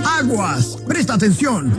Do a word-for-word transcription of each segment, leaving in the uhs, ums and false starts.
Aguas, presta atención.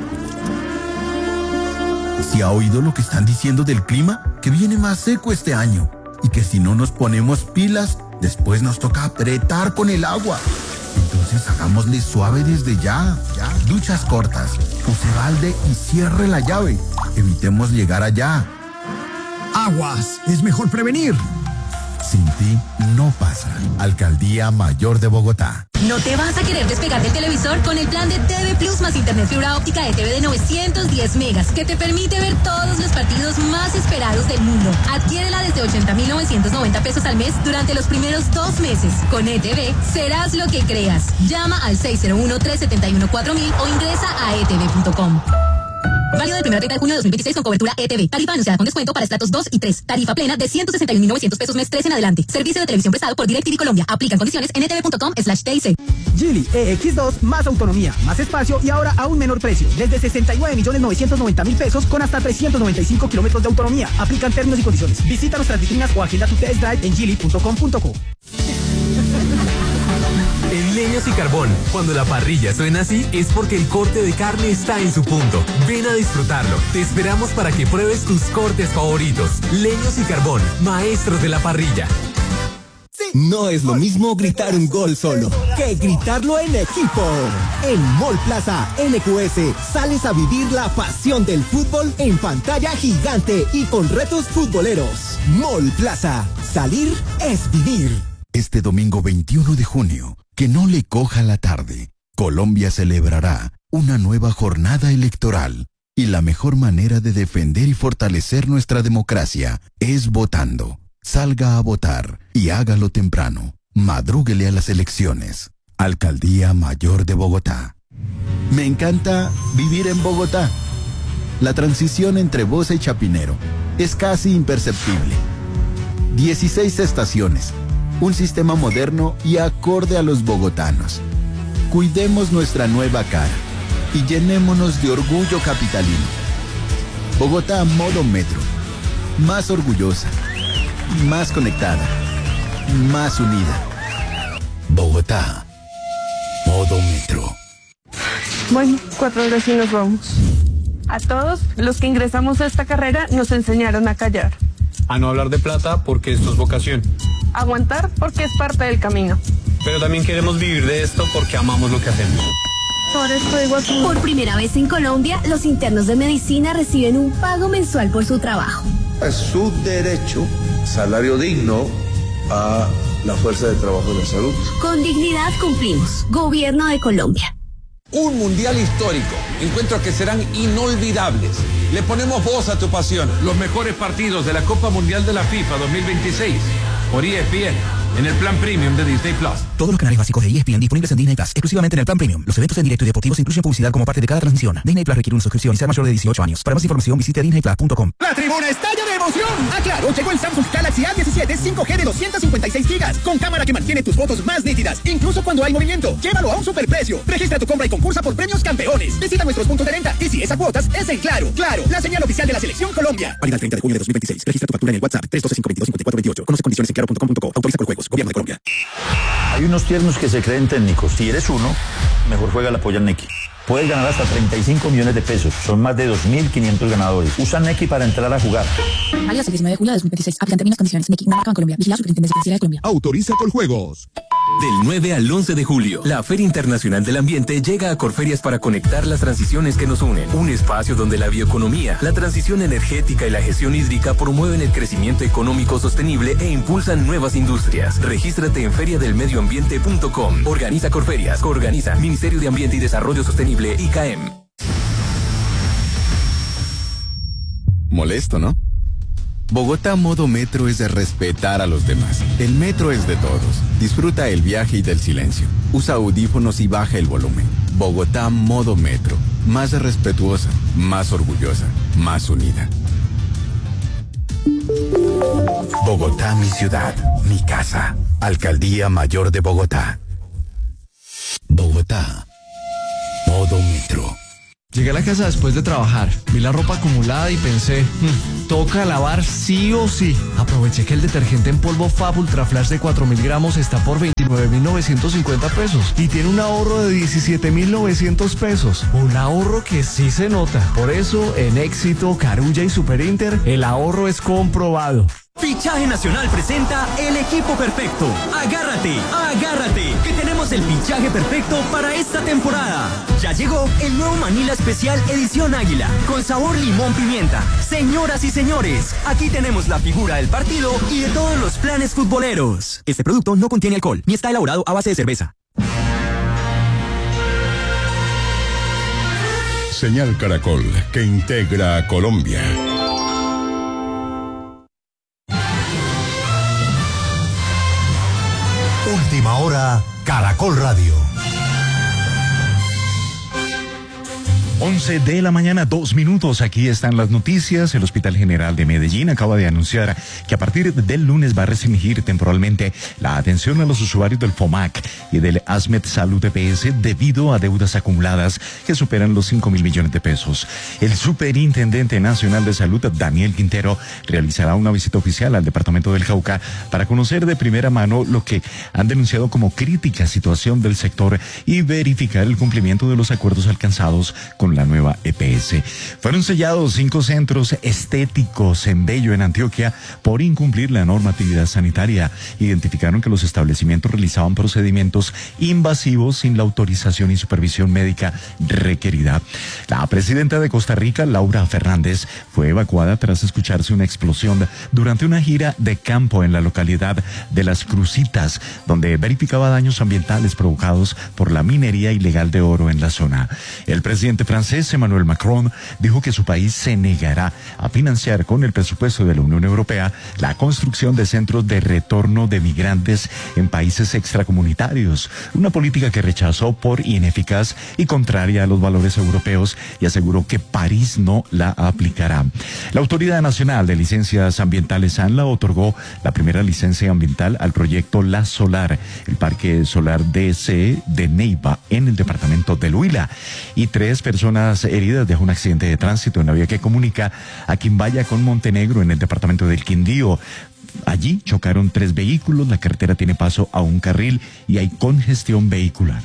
¿Sí ha oído lo que están diciendo del clima? Que viene más seco este año y que si no nos ponemos pilas, después nos toca apretar con el agua. Entonces hagámosle suave desde ya, ya. Duchas cortas, use balde y cierre la llave. Evitemos llegar allá. Aguas, es mejor prevenir. Sin ti no pasa. Alcaldía Mayor de Bogotá. ¿No te vas a querer despegar del televisor con el plan de T V Plus más internet fibra óptica de T V de novecientos diez megas que te permite ver todos los partidos más esperados del mundo? Adquiérela desde ochenta mil novecientos noventa pesos al mes durante los primeros dos meses. Con E T V serás lo que creas. Llama al seis cero uno, tres siete uno, cuatro mil o ingresa a e t v punto com. Válido del primero al treinta de junio de dos mil veintiséis con cobertura E T V. Tarifa anunciada con descuento para estratos dos y tres. Tarifa plena de ciento sesenta y un mil novecientos pesos mes tres en adelante. Servicio de televisión prestado por DirecTV Colombia. Aplican condiciones en e t v punto com slash t i c. Geely E X dos, más autonomía, más espacio y ahora a un menor precio. Desde sesenta y nueve millones novecientos noventa mil pesos con hasta trescientos noventa y cinco kilómetros de autonomía. Aplican términos y condiciones. Visita nuestras vitrinas o agenda tu test drive en geely punto com punto co. En Leños y Carbón, cuando la parrilla suena así, es porque el corte de carne está en su punto. Ven a disfrutarlo. Te esperamos para que pruebes tus cortes favoritos. Leños y Carbón, maestros de la parrilla. No es lo mismo gritar un gol solo que gritarlo en equipo. En Mall Plaza N Q S sales a vivir la pasión del fútbol en pantalla gigante y con retos futboleros. Mall Plaza, salir es vivir. Este domingo veintiuno de junio, que no le coja la tarde, Colombia celebrará una nueva jornada electoral y la mejor manera de defender y fortalecer nuestra democracia es votando. Salga a votar y hágalo temprano. Madrúguele a las elecciones. Alcaldía Mayor de Bogotá. Me encanta vivir en Bogotá. La transición entre Bosa y Chapinero es casi imperceptible. dieciséis estaciones, un sistema moderno y acorde a los bogotanos. Cuidemos nuestra nueva cara y llenémonos de orgullo capitalino. Bogotá modo metro. Más orgullosa, más conectada, más unida. Bogotá, modo metro. Bueno, cuatro horas y nos vamos. A todos los que ingresamos a esta carrera nos enseñaron a callar. A no hablar de plata porque esto es vocación. Aguantar porque es parte del camino. Pero también queremos vivir de esto porque amamos lo que hacemos. Por esto digo aquí. Por primera vez en Colombia, los internos de medicina reciben un pago mensual por su trabajo. Es su derecho, salario digno a la fuerza de trabajo de la salud. Con dignidad cumplimos. Gobierno de Colombia. Un mundial histórico. Encuentros que serán inolvidables. Le ponemos voz a tu pasión. Los mejores partidos de la Copa Mundial de la FIFA dos mil veintiséis por E S P N en el plan premium de Disney Plus. Todos los canales básicos de E S P N disponibles en Disney Plus, exclusivamente en el plan premium. Los eventos en directo y deportivos incluyen publicidad como parte de cada transmisión. Disney Plus requiere una suscripción y ser mayor de dieciocho años. Para más información visite disney plus punto com. La tribuna estalla de emoción. Ah, claro, llegó el Samsung Galaxy A diecisiete cinco G de doscientos cincuenta y seis gigas, con cámara que mantiene tus fotos más nítidas, incluso cuando hay movimiento. Llévalo a un superprecio. Registra tu compra y concursa por premios campeones. Visita nuestros puntos de venta y si es a cuotas, es en Claro. Claro, la señal oficial de la Selección Colombia. Válida el treinta de junio de dos mil veintiséis. Registra tu factura en el WhatsApp tres uno dos cinco dos dos cinco cuatro dos ocho. Conoce condiciones en claro punto com punto co. Autoriza por juegos. Gobierno de Colombia. Hay unos tiernos que se creen técnicos. Si eres uno, mejor juega la polla Neki. Puedes ganar hasta treinta y cinco millones de pesos. Son más de dos mil quinientos ganadores. Usa Neki para entrar a jugar. Válido hasta el diecinueve de julio de dos mil veintiséis. Aplican términos y condiciones. Neki, una marca en Colombia. Vigilado Superintendencia Financiera de Colombia. Autoriza con juegos. Del nueve al once de julio, la Feria Internacional del Ambiente llega a Corferias para conectar las transiciones que nos unen. Un espacio donde la bioeconomía, la transición energética y la gestión hídrica promueven el crecimiento económico sostenible e impulsan nuevas industrias. Regístrate en feria del medio ambiente punto com. Organiza Corferias. Organiza Ministerio de Ambiente y Desarrollo Sostenible, I C A E M. Molesto, ¿no? Bogotá modo metro es de respetar a los demás. El metro es de todos. Disfruta el viaje y del silencio. Usa audífonos y baja el volumen. Bogotá modo metro. Más respetuosa, más orgullosa, más unida. Bogotá, mi ciudad, mi casa. Alcaldía Mayor de Bogotá. Bogotá modo metro. Llegué a la casa después de trabajar, vi la ropa acumulada y pensé, hmm, toca lavar sí o sí. Aproveché que el detergente en polvo Fab Ultra Flash de cuatro mil gramos está por veintinueve mil novecientos cincuenta pesos y tiene un ahorro de diecisiete mil novecientos pesos. Un ahorro que sí se nota. Por eso, en Éxito, Carulla y Super Inter, el ahorro es comprobado. Fichaje Nacional presenta el equipo perfecto. Agárrate, agárrate, que tenemos el fichaje perfecto para esta temporada. Ya llegó el nuevo Manila Especial Edición Águila, con sabor limón pimienta. Señoras y señores, aquí tenemos la figura del partido y de todos los planes futboleros. Este producto no contiene alcohol, ni está elaborado a base de cerveza. Señal Caracol, que integra a Colombia. Última hora, Caracol Radio. once de la mañana, dos minutos. Aquí están las noticias. El Hospital General de Medellín acaba de anunciar que a partir del lunes va a restringir temporalmente la atención a los usuarios del FOMAC y del ASMED Salud E P S debido a deudas acumuladas que superan los cinco mil millones de pesos. El Superintendente Nacional de Salud, Daniel Quintero, realizará una visita oficial al departamento del Cauca para conocer de primera mano lo que han denunciado como crítica situación del sector y verificar el cumplimiento de los acuerdos alcanzados con la nueva E P S. Fueron sellados cinco centros estéticos en Bello, en Antioquia, por incumplir la normatividad sanitaria. Identificaron que los establecimientos realizaban procedimientos invasivos sin la autorización y supervisión médica requerida. La presidenta de Costa Rica, Laura Fernández, fue evacuada tras escucharse una explosión durante una gira de campo en la localidad de Las Crucitas, donde verificaba daños ambientales provocados por la minería ilegal de oro en la zona. El presidente francés Emmanuel Macron dijo que su país se negará a financiar con el presupuesto de la Unión Europea la construcción de centros de retorno de migrantes en países extracomunitarios, una política que rechazó por ineficaz y contraria a los valores europeos, y aseguró que París no la aplicará. La Autoridad Nacional de Licencias Ambientales ANLA otorgó la primera licencia ambiental al proyecto La Solar, el Parque Solar D C de Neiva, en el departamento del Huila, y tres personas heridas de un accidente de tránsito en la vía que comunica a Quimbaya con Montenegro, en el departamento del Quindío. Allí chocaron tres vehículos, la carretera tiene paso a un carril y hay congestión vehicular.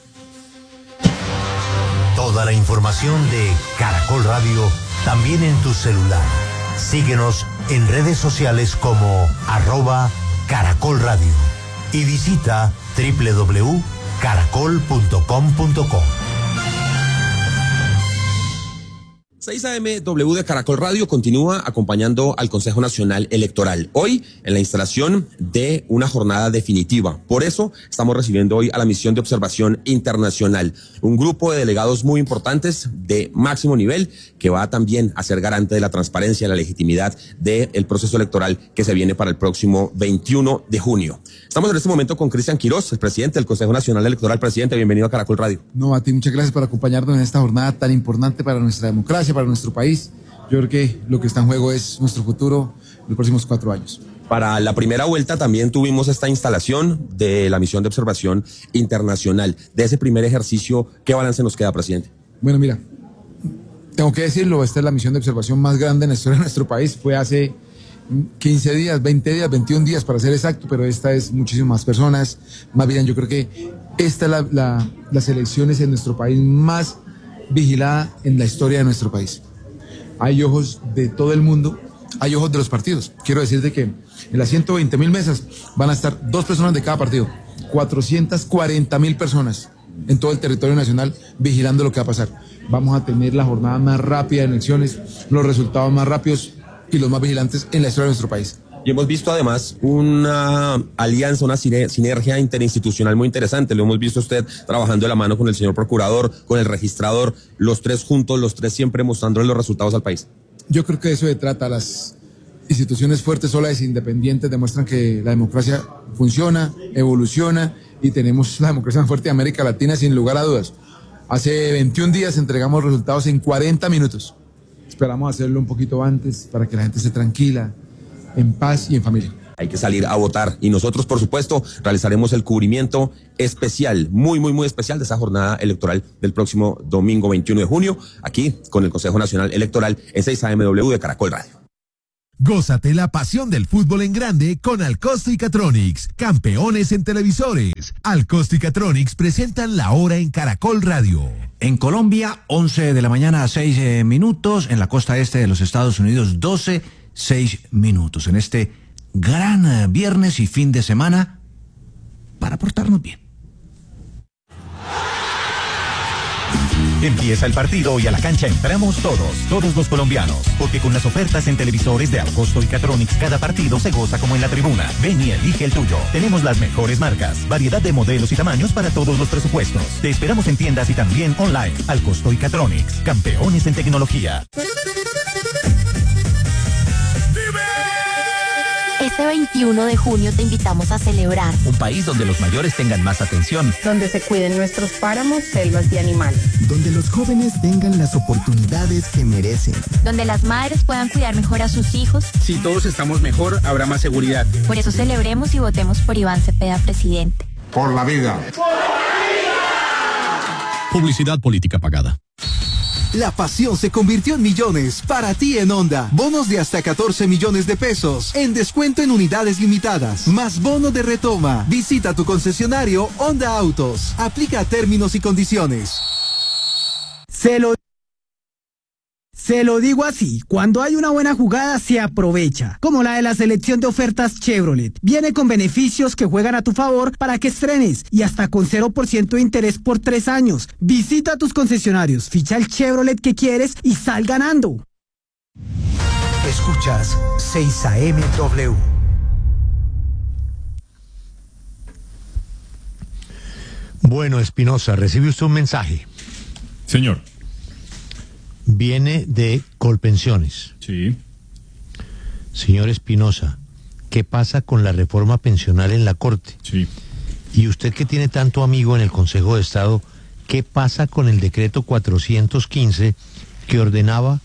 Toda la información de Caracol Radio también en tu celular. Síguenos en redes sociales como arroba Caracol Radio y visita doble u doble u doble u punto caracol punto com punto co. seis A M W de Caracol Radio continúa acompañando al Consejo Nacional Electoral, hoy en la instalación de una jornada definitiva. Por eso estamos recibiendo hoy a la misión de observación internacional, un grupo de delegados muy importantes de máximo nivel que va también a ser garante de la transparencia y la legitimidad del proceso electoral que se viene para el próximo veintiuno de junio. Estamos en este momento con Cristian Quiroz, el presidente del Consejo Nacional Electoral. Presidente, bienvenido a Caracol Radio. No, a ti muchas gracias por acompañarnos en esta jornada tan importante para nuestra democracia, para nuestro país. Yo creo que lo que está en juego es nuestro futuro en los próximos cuatro años. Para la primera vuelta también tuvimos esta instalación de la misión de observación internacional. De ese primer ejercicio, ¿qué balance nos queda, presidente? Bueno, mira, tengo que decirlo, esta es la misión de observación más grande en la historia de nuestro país. Fue hace quince días, veinte días, veintiún días para ser exacto, pero esta es muchísimas más personas. Más bien, yo creo que esta es la, la, las elecciones en nuestro país más vigilada en la historia de nuestro país. Hay ojos de todo el mundo, hay ojos de los partidos. Quiero decirte que en las ciento veinte mil mesas van a estar dos personas de cada partido, cuatrocientas cuarenta mil personas en todo el territorio nacional vigilando lo que va a pasar. Vamos a tener la jornada más rápida de elecciones, los resultados más rápidos y los más vigilantes en la historia de nuestro país. Y hemos visto además una alianza, una sinergia interinstitucional muy interesante. Lo hemos visto usted trabajando de la mano con el señor procurador, con el registrador, los tres juntos, los tres siempre mostrándole los resultados al país. Yo creo que de eso se trata. Las instituciones fuertes, solas e independientes demuestran que la democracia funciona, evoluciona y tenemos la democracia más fuerte de América Latina sin lugar a dudas. Hace veintiún días entregamos resultados en cuarenta minutos. Esperamos hacerlo un poquito antes para que la gente esté tranquila, en paz y en familia. Hay que salir a votar y nosotros, por supuesto, realizaremos el cubrimiento especial, muy, muy, muy especial de esa jornada electoral del próximo domingo veintiuno de junio, aquí con el Consejo Nacional Electoral en seis A M W de Caracol Radio. Gózate la pasión del fútbol en grande con Alcosto y Catronics, campeones en televisores. Alcosto y Catronics presentan la hora en Caracol Radio. En Colombia, once de la mañana a seis eh, minutos. En la costa este de los Estados Unidos, doce, seis minutos. En este gran eh, viernes y fin de semana para portarnos bien. Empieza el partido y a la cancha entramos todos, todos los colombianos, porque con las ofertas en televisores de Alcosto y Catronics cada partido se goza como en la tribuna. Ven y elige el tuyo. Tenemos las mejores marcas, variedad de modelos y tamaños para todos los presupuestos. Te esperamos en tiendas y también online. Alcosto y Catronics, campeones en tecnología. Este veintiuno de junio te invitamos a celebrar un país donde los mayores tengan más atención, donde se cuiden nuestros páramos, selvas y animales, donde los jóvenes tengan las oportunidades que merecen, donde las madres puedan cuidar mejor a sus hijos. Si todos estamos mejor, habrá más seguridad. Por eso celebremos y votemos por Iván Cepeda, presidente. Por la vida. ¡Por la vida! Publicidad política pagada. La pasión se convirtió en millones para ti en Honda. Bonos de hasta catorce millones de pesos. En descuento en unidades limitadas. Más bono de retoma. Visita tu concesionario Honda Autos. Aplica términos y condiciones. Se lo... Se lo digo así, cuando hay una buena jugada se aprovecha, como la de la selección de ofertas Chevrolet. Viene con beneficios que juegan a tu favor para que estrenes y hasta con cero por ciento de interés por tres años. Visita tus concesionarios, ficha el Chevrolet que quieres y sal ganando. Escuchas seis A M W. Bueno, Espinosa, recibe usted un mensaje. Señor. Viene de Colpensiones. Sí. Señor Espinosa, ¿qué pasa con la reforma pensional en la Corte? Sí. Y usted que tiene tanto amigo en el Consejo de Estado, ¿qué pasa con el decreto cuatrocientos quince que ordenaba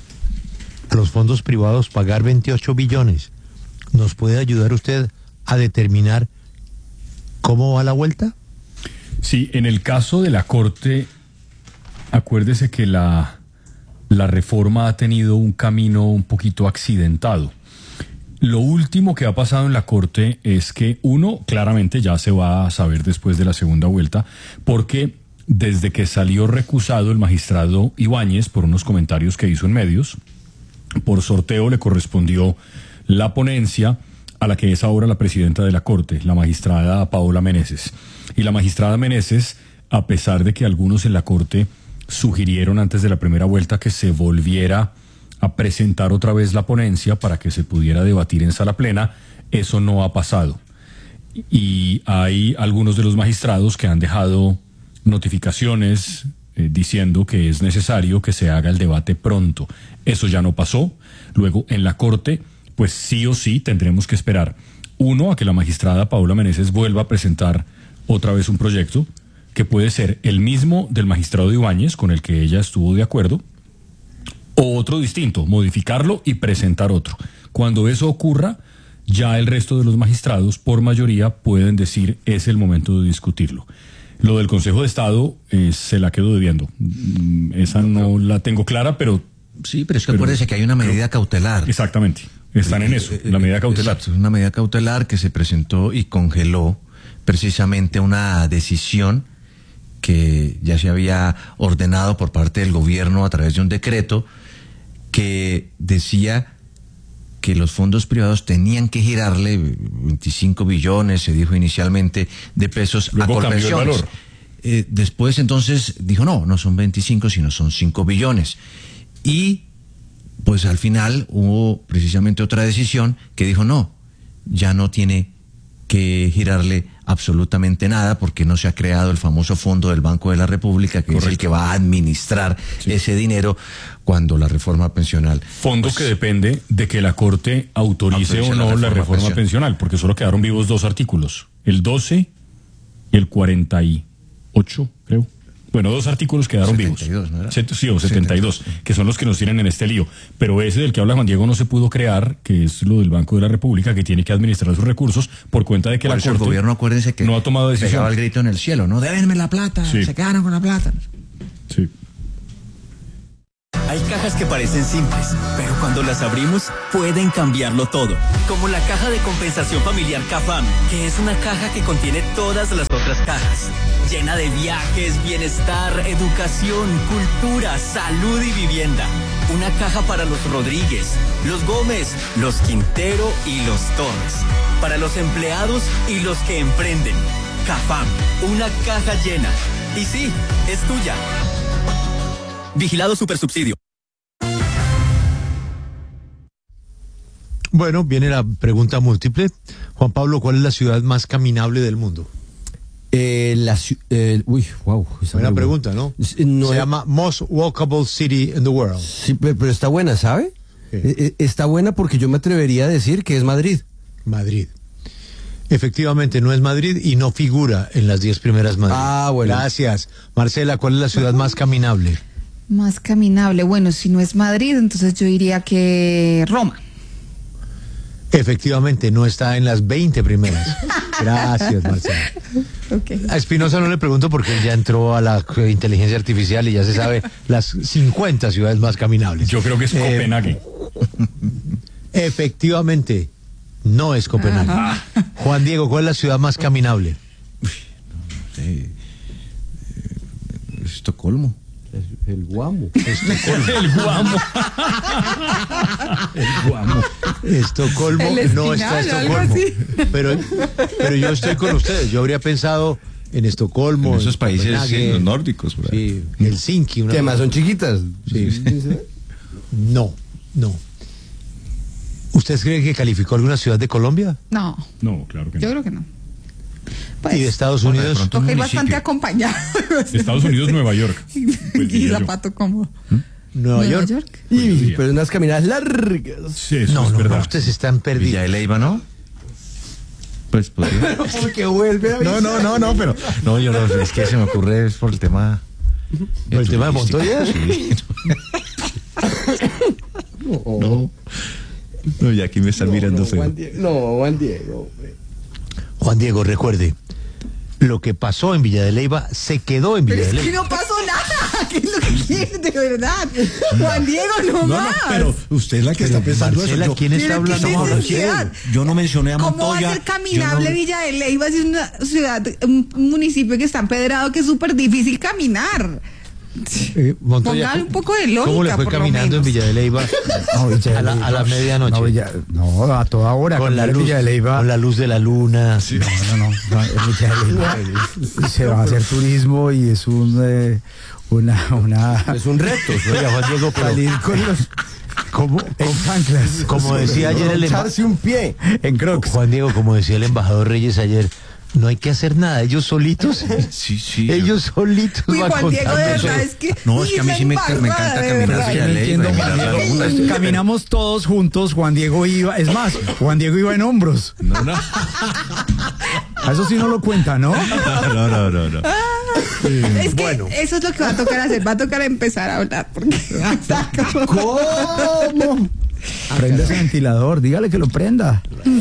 a los fondos privados pagar veintiocho billones? ¿Nos puede ayudar usted a determinar cómo va la vuelta? Sí, en el caso de la Corte, acuérdese que la... La reforma ha tenido un camino un poquito accidentado. Lo último que ha pasado en la Corte es que, uno, claramente ya se va a saber después de la segunda vuelta, porque desde que salió recusado el magistrado Ibáñez por unos comentarios que hizo en medios, por sorteo le correspondió la ponencia a la que es ahora la presidenta de la Corte, la magistrada Paola Meneses. Y la magistrada Meneses, a pesar de que algunos en la Corte sugirieron antes de la primera vuelta que se volviera a presentar otra vez la ponencia para que se pudiera debatir en sala plena, eso no ha pasado. Y hay algunos de los magistrados que han dejado notificaciones eh, diciendo que es necesario que se haga el debate pronto. Eso ya no pasó. Luego, en la Corte, pues sí o sí tendremos que esperar, uno, a que la magistrada Paola Meneses vuelva a presentar otra vez un proyecto, que puede ser el mismo del magistrado Ibáñez, con el que ella estuvo de acuerdo, o otro distinto, modificarlo y presentar otro. Cuando eso ocurra, ya el resto de los magistrados, por mayoría, pueden decir es el momento de discutirlo. Lo del Consejo de Estado eh, se la quedo debiendo. Esa no la tengo clara, pero... Sí, pero es que pero, acuérdese que hay una medida pero, cautelar. Exactamente, están en eso, la medida cautelar. Exacto, una medida cautelar que se presentó y congeló precisamente una decisión que ya se había ordenado por parte del gobierno a través de un decreto que decía que los fondos privados tenían que girarle veinticinco billones, se dijo inicialmente, de pesos. Luego a Colpensiones. Eh, después entonces dijo no, no son veinticinco, sino son cinco billones. Y pues al final hubo precisamente otra decisión que dijo no, ya no tiene que girarle absolutamente nada porque no se ha creado el famoso fondo del Banco de la República, que Correcto. Es el que va a administrar sí. ese dinero cuando la reforma pensional. Fondo pues, que depende de que la Corte autorice, autorice o no la reforma, la reforma pensional. pensional, porque solo quedaron vivos dos artículos, el doce y el cuarenta y ocho, creo. Bueno, dos artículos quedaron setenta y dos, vivos. ¿no era? Set- sí, o setenta y dos, que son los que nos tienen en este lío. Pero ese del que habla Juan Diego no se pudo crear, que es lo del Banco de la República, que tiene que administrar sus recursos por cuenta de que Por la eso el Corte gobierno, acuérdense que no ha tomado decisión. pegaba el grito en el cielo, no, débenme la plata, Sí. se quedaron con la plata. Sí. Hay cajas que parecen simples, pero cuando las abrimos pueden cambiarlo todo. Como la caja de compensación familiar CAFAM, que es una caja que contiene todas las otras cajas. Llena de viajes, bienestar, educación, cultura, salud y vivienda. Una caja para los Rodríguez, los Gómez, los Quintero y los Torres. Para los empleados y los que emprenden. CAFAM, una caja llena. Y sí, es tuya. Vigilado Supersubsidio. Bueno, viene la pregunta múltiple. Juan Pablo, ¿cuál es la ciudad más caminable del mundo? Eh, la, ci- eh, uy, wow. Buena pregunta, ¿no? no Se es- llama Most Walkable City in the World. Sí, pe- pero está buena, ¿sabe? Eh, eh, Está buena porque yo me atrevería a decir que es Madrid. Madrid. Efectivamente, no es Madrid y no figura en las diez primeras Madrid. Ah, bueno. Gracias. Marcela, ¿cuál es la ciudad más caminable? Más caminable. Bueno, si no es Madrid, entonces yo diría que Roma. Efectivamente, no está en las veinte primeras. Gracias, Marcela. Okay. A Espinosa no le pregunto porque él ya entró a la eh, inteligencia artificial y ya se sabe las cincuenta ciudades más caminables. Yo creo que es Eh, Copenhague. Efectivamente, no es Copenhague. Ajá. Juan Diego, ¿cuál es la ciudad más caminable? Sí. Eh, Estocolmo. El Guamo. El Guamo. El Guamo. Estocolmo El no está Espinal, algo Estocolmo. así. Pero, pero yo estoy con ustedes. Yo habría pensado en Estocolmo. En esos países Copenhague, sí, los nórdicos. Por ahí. Sí, Helsinki. Una Que además cosa. son chiquitas. Sí. No, no. ¿Ustedes creen que calificó alguna ciudad de Colombia? No, No, claro que yo no. creo que no. ¿Y de Estados Bueno, de Unidos? pronto un Toca ir municipio. bastante acompañado. De Estados Unidos, Nueva York. Pues Y diría yo. zapato cómodo. Nueva, Nueva York. York. Y, pero unas caminadas largas. Sí, eso No, es no, verdad. no, ustedes están perdidos. Villa de Leyva, ¿no? Pues podría. Porque vuelve a No, no, no, no, pero. No, yo no, es que se me ocurre es por el tema. ¿Por el tema de turístico. Montoya? Sí. No. No, ya aquí me están mirando feo. Juan Diego, no, Juan Diego. hombre. Juan Diego, recuerde, lo que pasó en Villa de Leyva se quedó en Pero Villa es de que Leyva. no pasó nada. ¿Qué es lo que quieres de verdad? Juan Diego, no, No, no, más. pero usted es la que Pero, está pensando Marcela, eso. Yo- ¿quién está Pero qué hablando? Estamos hablando necesidad. de- Yo no mencioné a ¿Cómo va Montoya. a ser caminable yo no- Villa de Leyva si es una ciudad, un municipio que está empedrado que es súper difícil caminar? Eh, Montoya, Póngale un poco de lógica, ¿cómo le fue por lo caminando en menos. Villa de Leyva No, Villa de a la, a la Leyva. medianoche? No, Villa- no, a toda hora. con la caminar en luz, Villa de Leyva. con la luz de la luna. No, no, no. no, en Villa de Leyva se va a hacer turismo y es un eh, una una Es un reto. Oiga, Juan Diego, pero salir con los como, en chanclas. como decía ayer el emba- Echarse un pie. en Crocs. Juan Diego, como decía el embajador Reyes ayer, no hay que hacer nada, ellos solitos, Sí, sí. ellos solitos Uy, van Juan Diego, de contando verdad, eso. es que. No, es uy, que a mí esa sí me, me encanta embarrada, de caminar verdad. Villa de No Leyva entiendo, y Juan mirar la Diego. luna. Caminamos todos juntos, Juan Diego iba, es más, Juan Diego iba en hombros. No, no. A eso sí no lo cuenta, ¿no? No, no, no, no. Es que eso es lo que va a tocar hacer, va a tocar empezar a hablar porque está como- ¿Cómo? Prenda ese ventilador, dígale que lo prenda.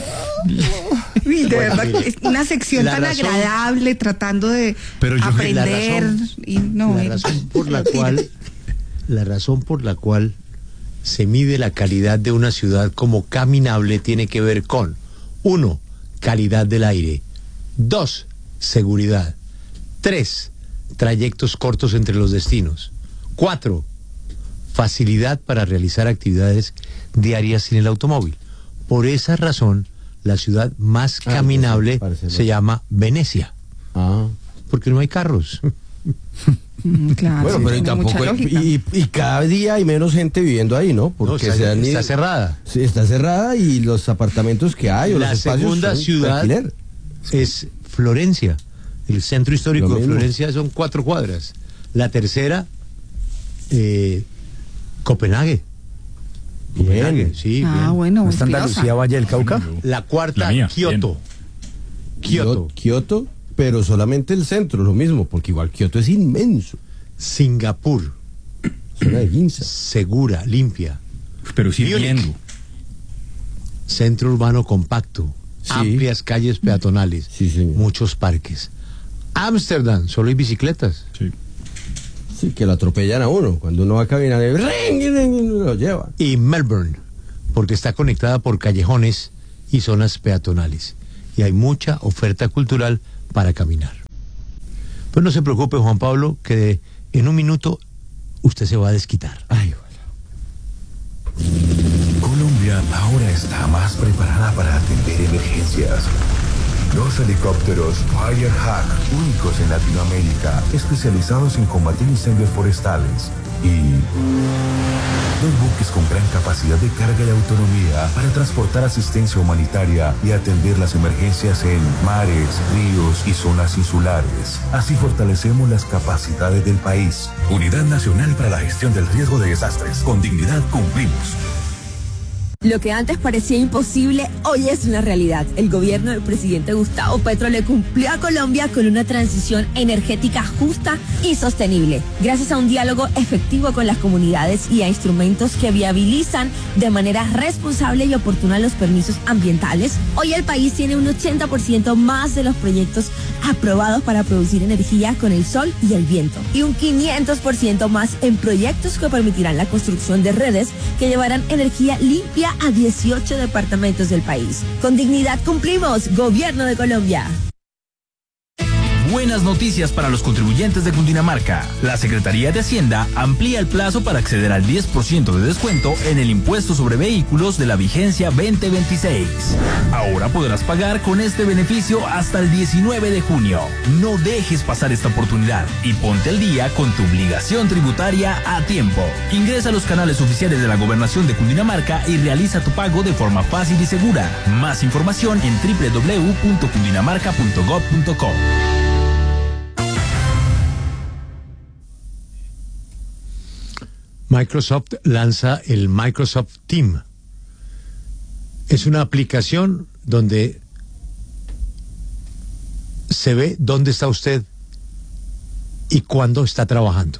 Uy, de verdad, es una sección la tan razón- agradable tratando de Pero yo- aprender la razón- y no. la y- razón por la cual la razón por la cual se mide la calidad de una ciudad como caminable tiene que ver con uno, calidad del aire; dos, seguridad; tres, trayectos cortos entre los destinos; cuatro, facilidad para realizar actividades diarias sin el automóvil. Por esa razón, la ciudad más Ah, caminable sí, parece se lógico. llama Venecia. Ah. Porque no hay carros. Mm, claro, Bueno, sí, pero y tiene mucha tampoco. lógica. Y, y cada día hay menos gente viviendo ahí, ¿no? Porque No, está- se han ido- está cerrada. Sí, está cerrada y los apartamentos que hay o La los espacios segunda son de ciudad alquiler. es Florencia. El centro histórico Lo de mismo. Florencia son cuatro cuadras. La tercera, eh, Copenhague. Copenhague, sí. Ah, bien. bueno, ¿No está Espinosa. Andalucía, Valle del Cauca? La cuarta, La mía, Kioto. Kioto. Kioto. pero solamente el centro, lo mismo, porque igual Kioto es inmenso. Singapur. Zona de Ginza. Segura, limpia. Pero sí viendo. Centro urbano compacto. Sí. Amplias calles peatonales. Sí, señor. Muchos parques. Ámsterdam, solo hay bicicletas. Sí. Sí, que lo atropellan a uno. Cuando uno va a caminar, lo lleva. Y Melbourne, porque está conectada por callejones y zonas peatonales. Y hay mucha oferta cultural para caminar. Pues no se preocupe, Juan Pablo, que en un minuto usted se va a desquitar. Ay, bueno. Colombia ahora está más preparada para atender emergencias. Los helicópteros Firehawk, únicos en Latinoamérica, especializados en combatir incendios forestales. Y dos buques con gran capacidad de carga y autonomía para transportar asistencia humanitaria y atender las emergencias en mares, ríos y zonas insulares. Así fortalecemos las capacidades del país. Unidad Nacional para la Gestión del Riesgo de Desastres. Con dignidad cumplimos. Lo que antes parecía imposible, hoy es una realidad. El gobierno del presidente Gustavo Petro le cumplió a Colombia con una transición energética justa y sostenible, gracias a un diálogo efectivo con las comunidades y a instrumentos que viabilizan de manera responsable y oportuna los permisos ambientales. Hoy el país tiene un ochenta por ciento más de los proyectos aprobados para producir energía con el sol y el viento, y un quinientos por ciento más en proyectos que permitirán la construcción de redes que llevarán energía limpia a dieciocho departamentos del país. Con dignidad cumplimos, Gobierno de Colombia. Buenas noticias para los contribuyentes de Cundinamarca. La Secretaría de Hacienda amplía el plazo para acceder al diez por ciento de descuento en el impuesto sobre vehículos de la vigencia veinte veintiséis. Ahora podrás pagar con este beneficio hasta el diecinueve de junio. No dejes pasar esta oportunidad y ponte al día con tu obligación tributaria a tiempo. Ingresa a los canales oficiales de la Gobernación de Cundinamarca y realiza tu pago de forma fácil y segura. Más información en doble u doble u doble u punto cundinamarca punto gob punto co. Microsoft lanza el Microsoft Team. Es una aplicación donde se ve dónde está usted y cuándo está trabajando.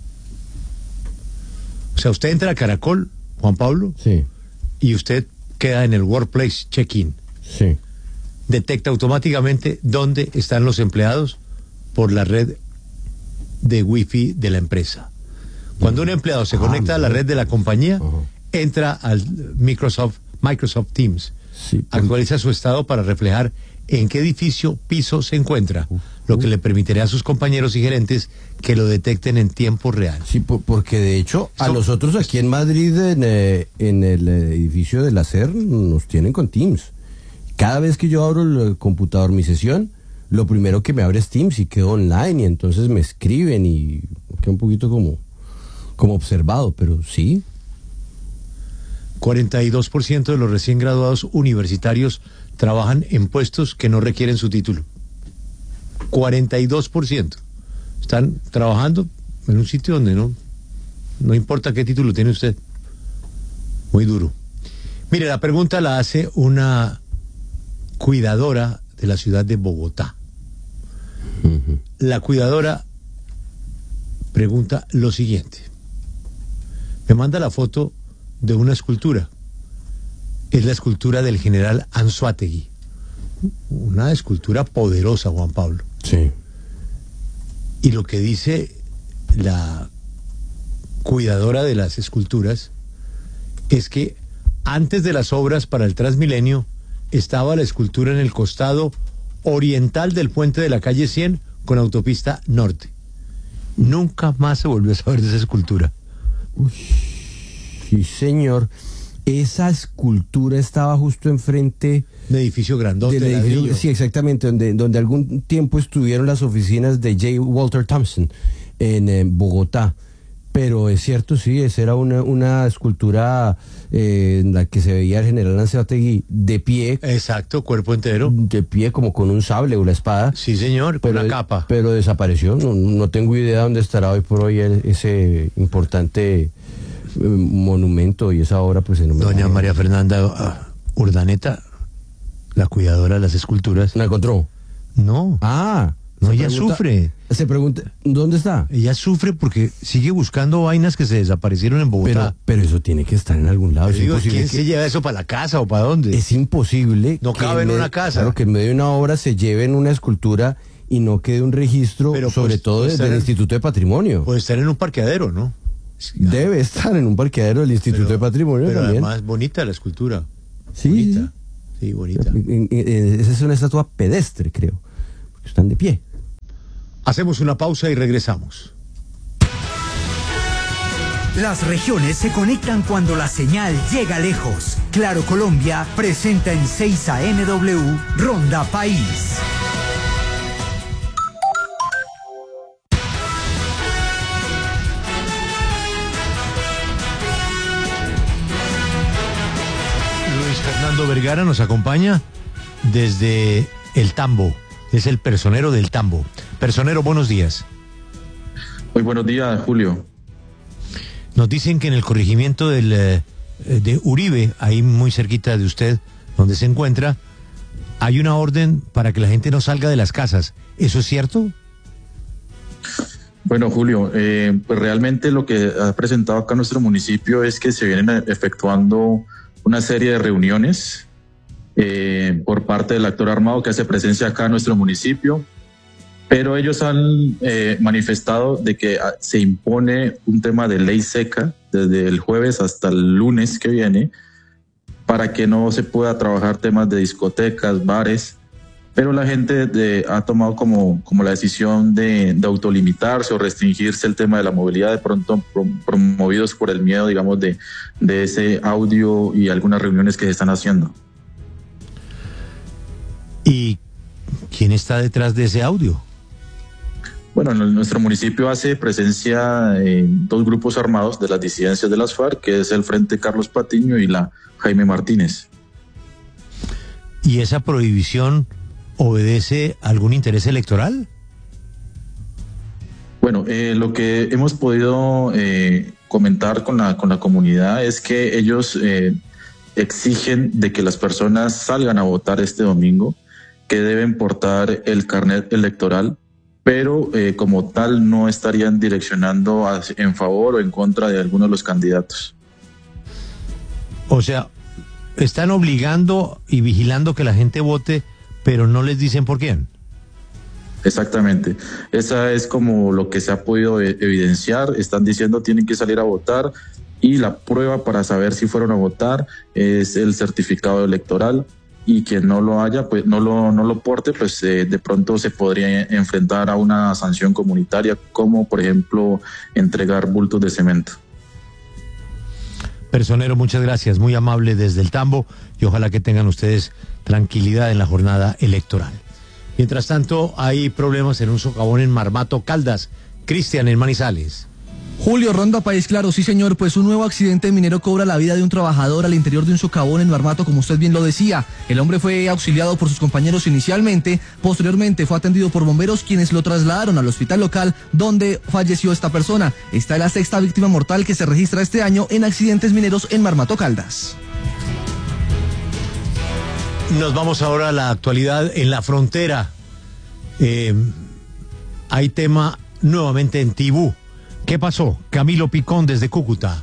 O sea, usted entra a Caracol, Juan Pablo, sí, y usted queda en el Workplace Check-in. Sí. Detecta automáticamente dónde están los empleados por la red de Wi-Fi de la empresa. Cuando un empleado se conecta ah, a la red de la compañía, uh-huh. entra al Microsoft, Microsoft Teams, sí, pues, actualiza su estado para reflejar en qué edificio, piso se encuentra, uh-huh. lo que le permitirá a sus compañeros y gerentes que lo detecten en tiempo real. Sí, por, porque de hecho a so, nosotros aquí en Madrid, en, eh, en el edificio de la S E R, nos tienen con Teams. Cada vez que yo abro el computador, mi sesión, lo primero que me abre es Teams y quedo online y entonces me escriben y quedo un poquito como... como observado, pero sí. cuarenta y dos por ciento de los recién graduados universitarios trabajan en puestos que no requieren su título. cuarenta y dos por ciento están trabajando en un sitio donde no, no importa qué título tiene usted. Muy duro. Mire, la pregunta la hace una cuidadora de la ciudad de Bogotá. Uh-huh. La cuidadora pregunta lo siguiente. Me manda la foto de una escultura. Es la escultura del general Anzoátegui. Una escultura poderosa, Juan Pablo. Sí. Y lo que dice la cuidadora de las esculturas es que antes de las obras para el Transmilenio estaba la escultura en el costado oriental del puente de la calle cien con autopista norte. Nunca más se volvió a saber de esa escultura. Uy, sí, señor. Esa escultura estaba justo enfrente del edificio grandote. Del edificio, sí, exactamente, donde, donde algún tiempo estuvieron las oficinas de J. Walter Thompson en eh, Bogotá. Pero es cierto, sí, esa era una, una escultura eh, en la que se veía el general Anzoátegui de pie. Exacto, cuerpo entero. De pie, como con un sable o la espada. Sí, señor, con pero, una capa. Pero desapareció. No, no tengo idea dónde estará hoy por hoy el, ese importante eh, monumento y esa obra, pues. En Doña María Fernanda uh, Urdaneta, la cuidadora de las esculturas. ¿La encontró? No. Ah. No, ella pregunta, sufre. Se pregunta, ¿dónde está? Ella sufre porque sigue buscando vainas que se desaparecieron en Bogotá. Pero, pero eso tiene que estar en algún lado. Pero Es digo, imposible ¿quién que- se lleva eso para la casa o para dónde? Es imposible. No que cabe en me- una casa. Claro, que en medio de una obra se lleve en una escultura y no quede un registro, Pero sobre pues, todo puede desde estar el en- Instituto de Patrimonio. Puede estar en un parqueadero, ¿no? Debe estar en un parqueadero del Instituto Pero- de Patrimonio Pero también. además bonita la escultura. Sí, Bonita. Sí, bonita. En- en- en- Esa es una estatua pedestre, creo. Porque están de pie. Hacemos una pausa y regresamos. Las regiones se conectan cuando la señal llega lejos. Claro Colombia presenta en seis A M W Ronda País. Luis Fernando Vergara nos acompaña desde el Tambo. Es el personero del Tambo. Personero, buenos días. Muy buenos días, Julio. Nos dicen que en el corregimiento del, eh, de Uribe, ahí muy cerquita de usted, donde se encuentra, hay una orden para que la gente no salga de las casas. ¿Eso es cierto? Bueno, Julio, eh, pues realmente lo que ha presentado acá nuestro municipio es que se vienen efectuando una serie de reuniones eh, por parte del actor armado que hace presencia acá en nuestro municipio, pero ellos han eh, manifestado de que ah, se impone un tema de ley seca desde el jueves hasta el lunes que viene para que no se pueda trabajar temas de discotecas, bares, pero la gente de, ha tomado como, como la decisión de, de autolimitarse o restringirse el tema de la movilidad, de pronto pro, promovidos por el miedo, digamos, de, de ese audio y algunas reuniones que se están haciendo. ¿Y quién está detrás de ese audio? Bueno, en nuestro municipio hace presencia en dos grupos armados de las disidencias de las FARC, que es el Frente Carlos Patiño y la Jaime Martínez. ¿Y esa prohibición obedece a algún interés electoral? Bueno, eh, lo que hemos podido eh, comentar con la, con la comunidad es que ellos eh, exigen de que las personas salgan a votar este domingo, que deben portar el carnet electoral, pero eh, como tal no estarían direccionando a, en favor o en contra de alguno de los candidatos. O sea, están obligando y vigilando que la gente vote, pero no les dicen por quién. Exactamente. Esa es como lo que se ha podido e- evidenciar. Están diciendo tienen que salir a votar y la prueba para saber si fueron a votar es el certificado electoral, y quien no lo haya, pues no lo, no lo porte, pues eh, de pronto se podría enfrentar a una sanción comunitaria, como por ejemplo entregar bultos de cemento. Personero, muchas gracias, muy amable desde el Tambo, y ojalá que tengan ustedes tranquilidad en la jornada electoral. Mientras tanto, hay problemas en un socavón en Marmato, Caldas. Cristian, en Manizales. Julio, Ronda País, claro, sí señor, pues un nuevo accidente minero cobra la vida de un trabajador al interior de un socavón en Marmato, como usted bien lo decía. El hombre fue auxiliado por sus compañeros inicialmente, posteriormente fue atendido por bomberos, quienes lo trasladaron al hospital local donde falleció esta persona. Esta es la sexta víctima mortal que se registra este año en accidentes mineros en Marmato, Caldas. Nos vamos ahora a la actualidad en la frontera. Eh, hay tema nuevamente en Tibú. ¿Qué pasó? Camilo Picón desde Cúcuta.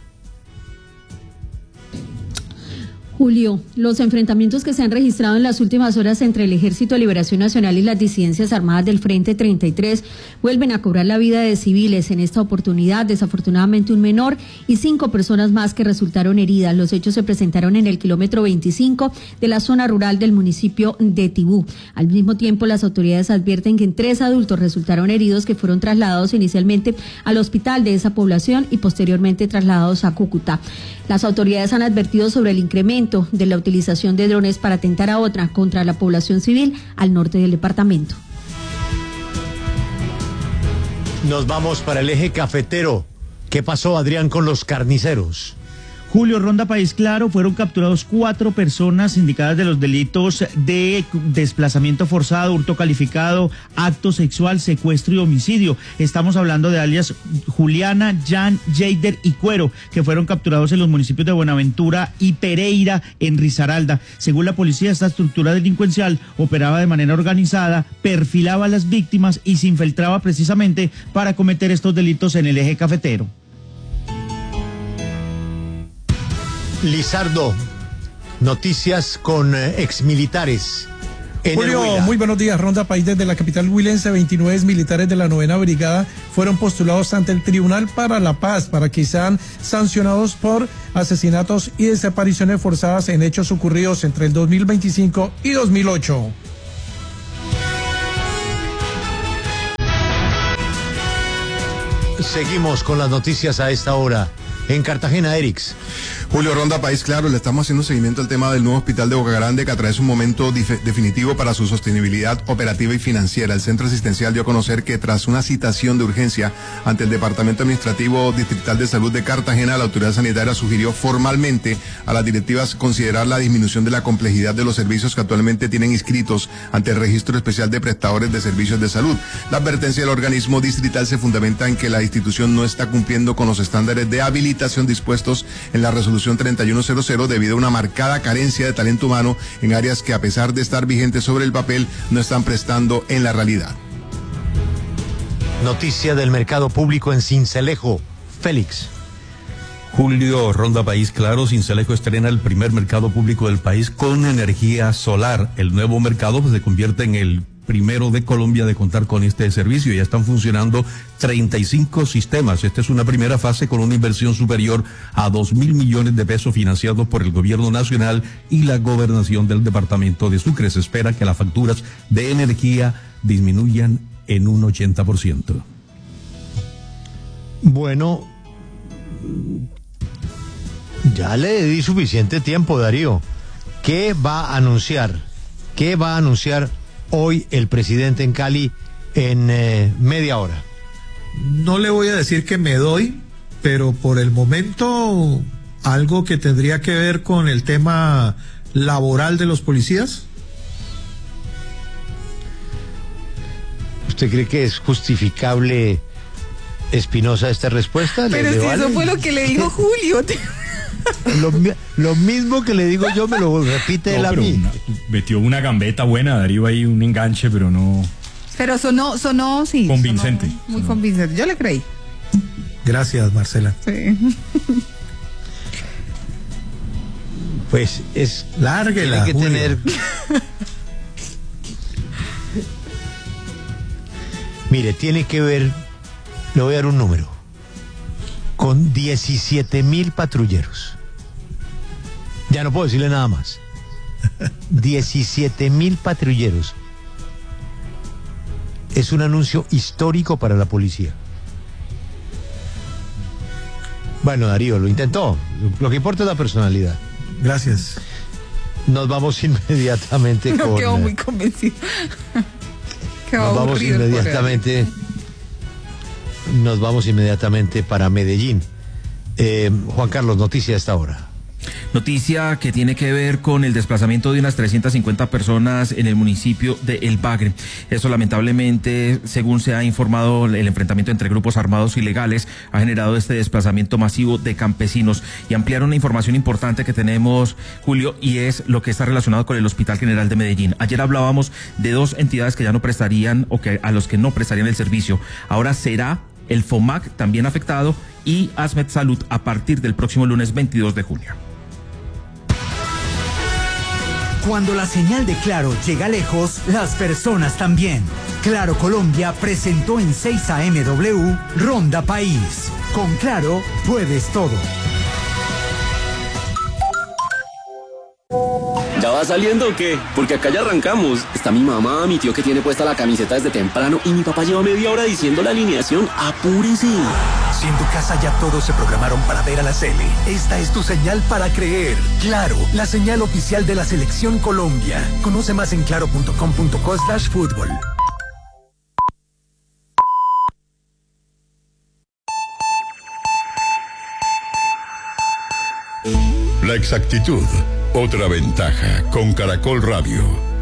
Julio, los enfrentamientos que se han registrado en las últimas horas entre el Ejército de Liberación Nacional y las disidencias armadas del Frente treinta y tres vuelven a cobrar la vida de civiles. En esta oportunidad, desafortunadamente, un menor y cinco personas más que resultaron heridas. Los hechos se presentaron en el kilómetro veinticinco de la zona rural del municipio de Tibú. Al mismo tiempo, las autoridades advierten que tres adultos resultaron heridos que fueron trasladados inicialmente al hospital de esa población y posteriormente trasladados a Cúcuta. Las autoridades han advertido sobre el incremento de la utilización de drones para atentar a otra contra la población civil al norte del departamento. Nos vamos para el eje cafetero. ¿Qué pasó, Adrián, con los carniceros? Julio, Ronda País Claro, fueron capturados cuatro personas indicadas de los delitos de desplazamiento forzado, hurto calificado, acto sexual, secuestro y homicidio. Estamos hablando de alias Juliana, Jan, Jader y Cuero, que fueron capturados en los municipios de Buenaventura y Pereira, en Risaralda. Según la policía, esta estructura delincuencial operaba de manera organizada, perfilaba a las víctimas y se infiltraba precisamente para cometer estos delitos en el eje cafetero. Lizardo, noticias con eh, exmilitares. En Julio, el Huila. muy buenos días. Ronda País desde la capital huilense. veintinueve militares de la novena brigada fueron postulados ante el Tribunal para la Paz para que sean sancionados por asesinatos y desapariciones forzadas en hechos ocurridos entre el dos mil veinticinco y dos mil ocho. Seguimos con las noticias a esta hora. En Cartagena, Erix. Julio, Ronda País Claro, le estamos haciendo seguimiento al tema del nuevo hospital de Boca Grande, que atraviesa un momento dif- definitivo para su sostenibilidad operativa y financiera. El centro asistencial dio a conocer que tras una citación de urgencia ante el Departamento Administrativo Distrital de Salud de Cartagena, la autoridad sanitaria sugirió formalmente a las directivas considerar la disminución de la complejidad de los servicios que actualmente tienen inscritos ante el Registro Especial de Prestadores de Servicios de Salud. La advertencia del organismo distrital se fundamenta en que la institución no está cumpliendo con los estándares de habilitación dispuestos en la resolución treinta y uno cero cero debido a una marcada carencia de talento humano en áreas que, a pesar de estar vigentes sobre el papel, no están prestando en la realidad. Noticia del mercado público en Sincelejo. Félix. Julio, Ronda País Claro, Sincelejo estrena el primer mercado público del país con energía solar. El nuevo mercado pues, se convierte en el primero de Colombia de contar con este servicio. Ya están funcionando treinta y cinco sistemas. Esta es una primera fase con una inversión superior a dos mil millones de pesos financiados por el gobierno nacional y la gobernación del departamento de Sucre. Se espera que las facturas de energía disminuyan en un ochenta por ciento. Bueno, ya le di suficiente tiempo, Darío. ¿Qué va a anunciar? ¿Qué va a anunciar hoy el presidente en Cali en eh, media hora? No le voy a decir que me doy, pero por el momento algo que tendría que ver con el tema laboral de los policías. ¿Usted cree que es justificable, Espinosa, esta respuesta? Pero si vale? eso fue lo que le dijo Julio. Lo, lo mismo que le digo yo me lo repite no, él a pero mí. Una, metió una gambeta buena, Darío, ahí un enganche, pero no... Pero sonó, sonó, sí. Convincente. Sonó muy convincente. Yo le creí. Gracias, Marcela. Sí. Pues es... Lárguela, tiene que Julio. tener... Mire, tiene que ver... Le voy a dar un número. Con diecisiete mil patrulleros. Ya no puedo decirle nada más. diecisiete mil patrulleros. Es un anuncio histórico para la policía. Bueno, Darío, lo intentó. Lo que importa es la personalidad. Gracias. Nos vamos inmediatamente No con... quedó muy convencido. Quedó Nos vamos aburrido el inmediatamente... Nos vamos inmediatamente para Medellín. Eh, Juan Carlos, noticia a esta hora. Noticia que tiene que ver con el desplazamiento de unas trescientas cincuenta personas en el municipio de El Bagre. Eso lamentablemente, según se ha informado, el enfrentamiento entre grupos armados ilegales ha generado este desplazamiento masivo de campesinos. Y ampliar una información importante que tenemos, Julio, y es lo que está relacionado con el Hospital General de Medellín. Ayer hablábamos de dos entidades que ya no prestarían o que a los que no prestarían el servicio. Ahora será el FOMAC también afectado y ASMED Salud a partir del próximo lunes veintidós de junio. Cuando la señal de Claro llega lejos, las personas también. Claro Colombia presentó en seis A M W Ronda País. Con Claro puedes todo. ¿Ya va saliendo o qué? Porque acá ya arrancamos. Está mi mamá, mi tío que tiene puesta la camiseta desde temprano y mi papá lleva media hora diciendo la alineación. ¡Apúrese! Si en tu casa ya todos se programaron para ver a la Sele, esta es tu señal para creer. Claro, la señal oficial de la Selección Colombia. Conoce más en claro punto com punto co slash fútbol. La exactitud, otra ventaja con Caracol Radio.